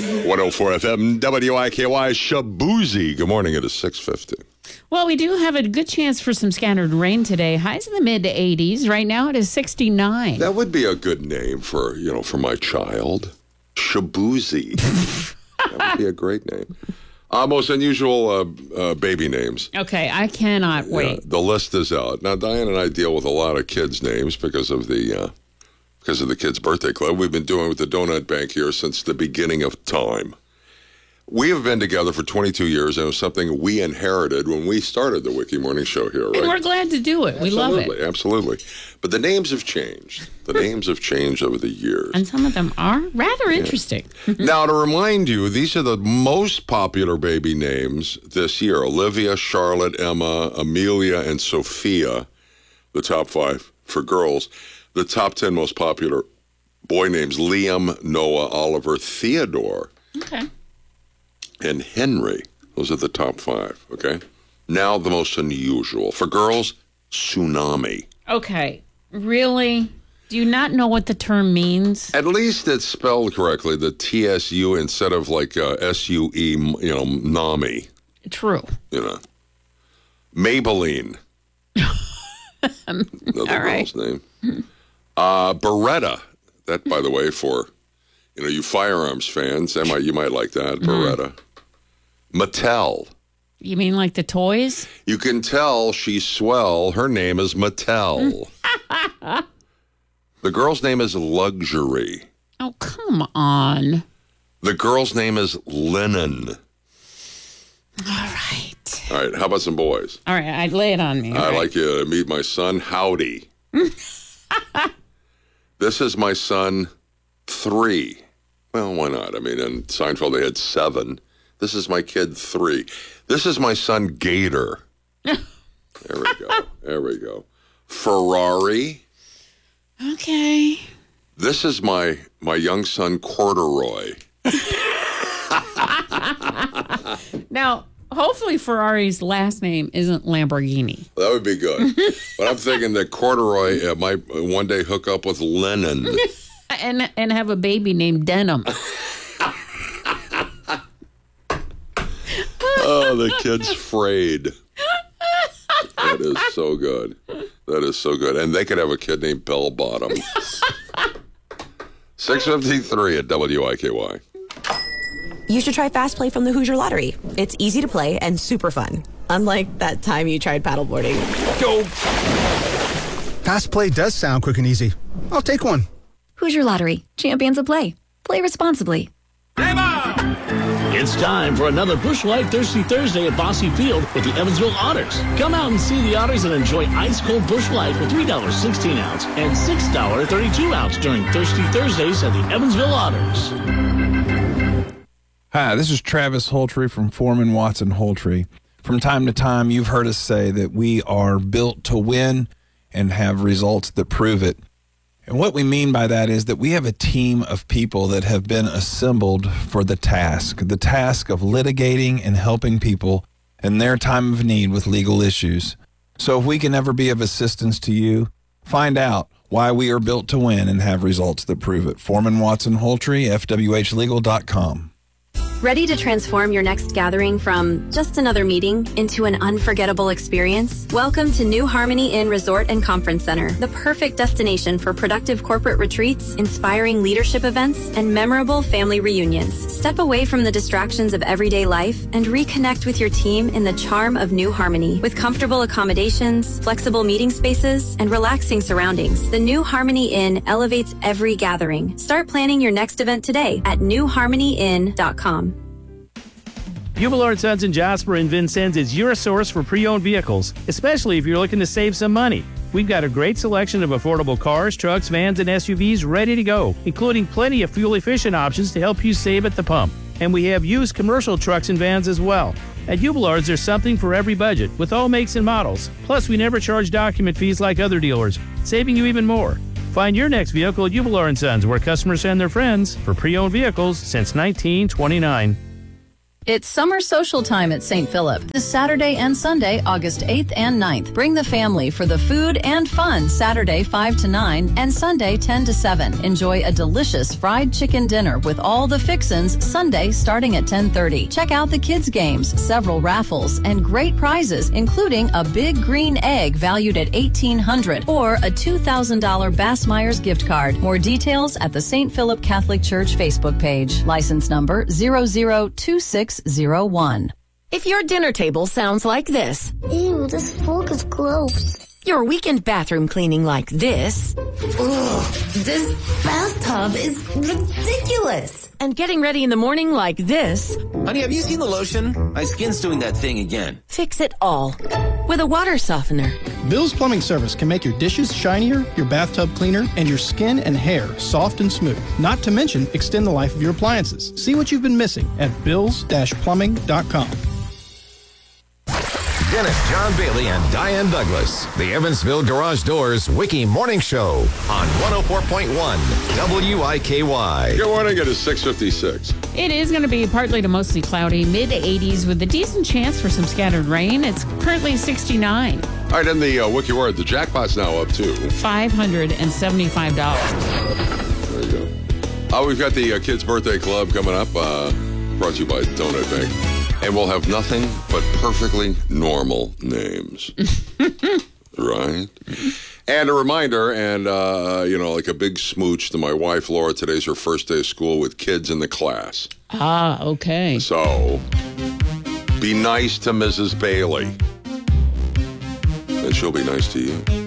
104 FM, WIKY, Shaboozey. Good morning. It is 6:50. Well, we do have a good chance for some scattered rain today. Highs in the mid to 80s. Right now it is 69. That would be a good name for my child. Shaboozey. That would be a great name. Most unusual baby names. Okay, I cannot wait. The list is out. Now, Diane and I deal with a lot of kids' names because of the Kids Birthday Club. We've been doing with the Donut Bank here since the beginning of time. We have been together for 22 years, and it was something we inherited when we started the Wiki Morning Show here, right? And we're glad to do it. We love it. Absolutely. But the names have changed. The names have changed over the years. And some of them are rather interesting. Now, to remind you, these are the most popular baby names this year. Olivia, Charlotte, Emma, Amelia, and Sophia, the top 5 for girls. The top 10 most popular boy names, Liam, Noah, Oliver, Theodore. Okay. And Henry. Those are the top 5, okay? Now the most unusual. For girls, Tsunami. Okay. Really? Do you not know what the term means? At least it's spelled correctly, the TSU instead of like SUE, NAMI. True. Maybelline. Another girl's name. Beretta. That, by the way, for, you firearms fans, Emma, you might like that, Beretta. Mattel. You mean like the toys? You can tell she's swell. Her name is Mattel. The girl's name is Luxury. Oh, come on. The girl's name is Lennon. All right. All right, how about some boys? All right, I'd lay it on me. I'd like you to meet my son, Howdy. This is my son, 3. Well, why not? I mean, in Seinfeld, they had 7. This is my kid, 3. This is my son, Gator. There we go. Ferrari. Okay. This is my young son, Corduroy. Now, hopefully Ferrari's last name isn't Lamborghini. That would be good. But I'm thinking that Corduroy might one day hook up with Lennon. and have a baby named Denim. Oh, the kid's frayed. That is so good. That is so good. And they could have a kid named Bell Bottom. 6:53 at WIKY. You should try Fast Play from the Hoosier Lottery. It's easy to play and super fun. Unlike that time you tried paddleboarding. Go! Fast Play does sound quick and easy. I'll take one. Hoosier Lottery. Champions of play. Play responsibly. It's time for another Busch Light Thirsty Thursday at Bosse Field with the Evansville Otters. Come out and see the Otters and enjoy ice-cold Busch Light for $3 16-ounce and $6 32-ounce during Thirsty Thursdays at the Evansville Otters. Hi, this is Travis Holtree from Foreman Watson Holtree. From time to time, you've heard us say that we are built to win and have results that prove it. And what we mean by that is that we have a team of people that have been assembled for the task of litigating and helping people in their time of need with legal issues. So if we can ever be of assistance to you, find out why we are built to win and have results that prove it. Foreman Watson Holtree, FWHlegal.com. Ready to transform your next gathering from just another meeting into an unforgettable experience? Welcome to New Harmony Inn Resort and Conference Center, the perfect destination for productive corporate retreats, inspiring leadership events, and memorable family reunions. Step away from the distractions of everyday life and reconnect with your team in the charm of New Harmony. With comfortable accommodations, flexible meeting spaces, and relaxing surroundings, the New Harmony Inn elevates every gathering. Start planning your next event today at newharmonyinn.com. Hubelard Sons in Jasper and Vincennes is your source for pre-owned vehicles, especially if you're looking to save some money. We've got a great selection of affordable cars, trucks, vans, and SUVs ready to go, including plenty of fuel-efficient options to help you save at the pump. And we have used commercial trucks and vans as well. At Hubelard's, there's something for every budget, with all makes and models. Plus, we never charge document fees like other dealers, saving you even more. Find your next vehicle at Hubelard & Sons, where customers send their friends for pre-owned vehicles since 1929. It's summer social time at St. Philip. This Saturday and Sunday, August 8th and 9th. Bring the family for the food and fun Saturday 5 to 9 and Sunday 10 to 7. Enjoy a delicious fried chicken dinner with all the fixins Sunday starting at 10:30. Check out the kids' games, several raffles, and great prizes, including a big green egg valued at $1,800 or a $2,000 Bass Myers gift card. More details at the St. Philip Catholic Church Facebook page. License number 002601. If your dinner table sounds like this, ew, this fork is gross. Your weekend bathroom cleaning like this, ugh, this bathtub is ridiculous. And getting ready in the morning like this, honey, have you seen the lotion? My skin's doing that thing again. Fix it all with a water softener. Bill's Plumbing Service can make your dishes shinier, your bathtub cleaner, and your skin and hair soft and smooth. Not to mention, extend the life of your appliances. See what you've been missing at bills-plumbing.com. Dennis John Bailey and Diane Douglas. The Evansville Garage Doors Wiki Morning Show on 104.1 WIKY. Good morning. It is 6:56. It is going to be partly to mostly cloudy, mid-80s with a decent chance for some scattered rain. It's currently 69. All right, and the Wiki Word, the jackpot's now up to $575. There you go. We've got the Kids Birthday Club coming up, brought to you by Donut Bank. And we'll have nothing but perfectly normal names. Right? And a reminder, and, like a big smooch to my wife, Laura. Today's her first day of school with kids in the class. Ah, okay. So, be nice to Mrs. Bailey. And she'll be nice to you.